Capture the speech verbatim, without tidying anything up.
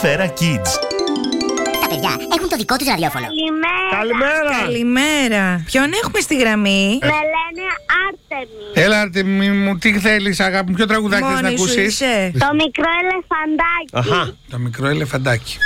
Σφαίρα Kids. Τα παιδιά έχουν το δικό τους ραδιόφωνο. Καλημέρα. Καλημέρα. Καλημέρα. Ποιον έχουμε στη γραμμή? Με λένε Άρτεμι. Έλα, Αρτεμή μου, τι θέλεις, αγάπη μου, ποιο τραγουδάκι θες να Μόνη σου ακούσεις? είσαι. Το μικρό ελεφαντάκι. Το μικρό ελεφαντάκι.